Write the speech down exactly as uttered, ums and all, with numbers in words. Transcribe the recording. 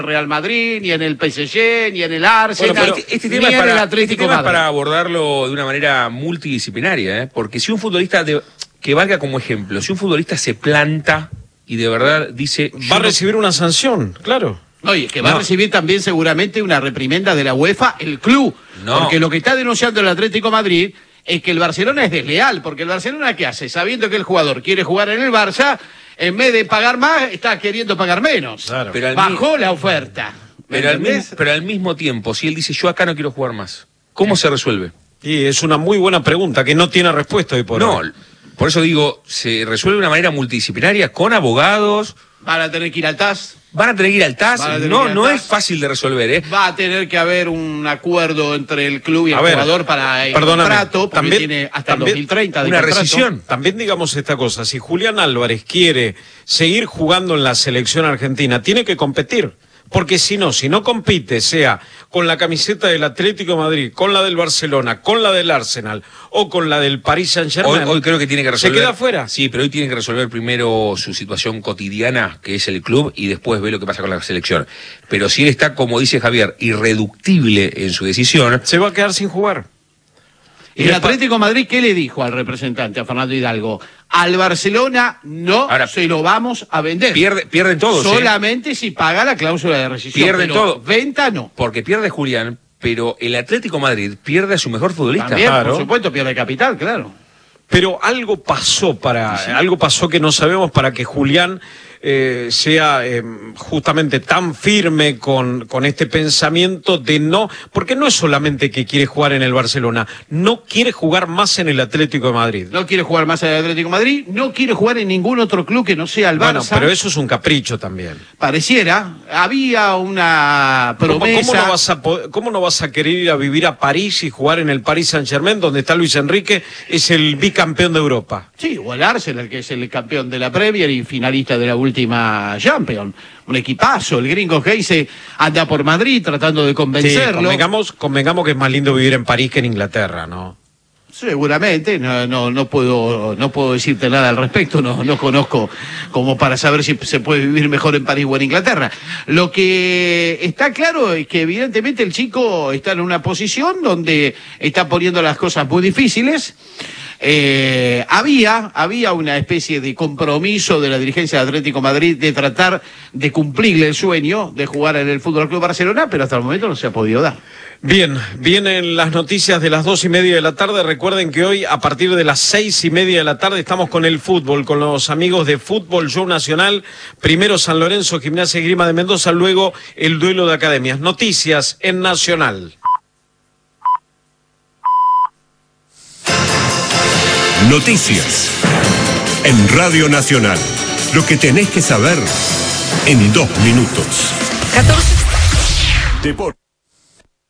Real Madrid, ni en el P S G, ni en el Arsenal, bueno, este, este ni tema en es para, el Atlético este tema es Madrid. para abordarlo de una manera multidisciplinaria, ¿eh? Porque si un futbolista, de, que valga como ejemplo, si un futbolista se planta y de verdad dice... Va a recibir una sanción, claro. No, y es que va No. a recibir también seguramente una reprimenda de la UEFA, el club. No. Porque lo que está denunciando el Atlético Madrid es que el Barcelona es desleal, porque el Barcelona, ¿qué hace? Sabiendo que el jugador quiere jugar en el Barça, en vez de pagar más, está queriendo pagar menos. Claro. Pero al Bajó la oferta. Pero al, ¿Entendés? mismo, pero al mismo tiempo, si él dice, yo acá no quiero jugar más, ¿cómo se resuelve? Y es una muy buena pregunta que no tiene respuesta hoy por No, hoy. por eso digo, se resuelve de una manera multidisciplinaria, con abogados, Van a tener que ir al T A S. van a tener que ir al T A S, Van a tener no, que ir al no T A es S. fácil de resolver, ¿eh? Va a tener que haber un acuerdo entre el club y el A ver, jugador para el perdóname, contrato, porque también- tiene hasta también el dos mil treinta de una contrato. rescisión. También digamos esta cosa, si Julián Álvarez quiere seguir jugando en la selección argentina, tiene que competir. Porque si no, si no compite, sea con la camiseta del Atlético de Madrid, con la del Barcelona, con la del Arsenal o con la del Paris Hoy, Saint-Germain, hoy creo que tiene que resolver. se queda fuera. Sí, pero hoy tiene que resolver primero su situación cotidiana, que es el club, y después ve lo que pasa con la selección. Pero si él está, como dice Javier, irreductible en su decisión, Se va a quedar sin jugar. ¿Y el Atlético de Madrid qué le dijo al representante, a Fernando Hidalgo? Al Barcelona no Ahora, se lo vamos a vender. pierde, pierden todos. ¿eh? Solamente si paga la cláusula de rescisión. Pierden pero todo. Venta no. Porque pierde Julián, pero el Atlético de Madrid pierde a su mejor futbolista. También, claro. por supuesto, pierde capital, claro. Pero algo pasó para, algo pasó que no sabemos para que Julián eh, sea eh, justamente tan firme con, con este pensamiento de no, porque no es solamente que quiere jugar en el Barcelona, no quiere jugar más en el Atlético de Madrid. No quiere jugar más al Atlético de Madrid, no quiere jugar en ningún otro club que no sea el Barça. Bueno, pero eso es un capricho también. Pareciera, había una ¿Cómo, promesa. cómo no vas a, po- ¿Cómo no vas a querer ir a vivir a París y jugar en el Paris Saint-Germain, donde está Luis Enrique, es el bicampeón de Europa? Sí, o el Arsenal, que es el campeón de la Premier y finalista de la última Champions. Un equipazo, el gringo Heise anda por Madrid tratando de Sí, convencerlo. convengamos, convengamos que es más lindo vivir en París que en Inglaterra, ¿no? Seguramente, no, no, no puedo, no puedo decirte nada al respecto, no, no conozco como para saber si se puede vivir mejor en París o en Inglaterra. Lo que está claro es que evidentemente el chico está en una posición donde está poniendo las cosas muy difíciles. Eh, había, había una especie de compromiso de la dirigencia de Atlético de Madrid de tratar de cumplirle el sueño de jugar en el Fútbol Club Barcelona, pero hasta el momento no se ha podido dar. Bien, vienen las noticias de las dos y media de la tarde. Recuerden que hoy, a partir de las seis y media de la tarde, estamos con el fútbol, con los amigos de Fútbol Show Nacional. Primero San Lorenzo, Gimnasia y Grima de Mendoza, luego el duelo de academias. Noticias en Nacional. Noticias en Radio Nacional. Lo que tenés que saber en dos minutos. catorce Deporte.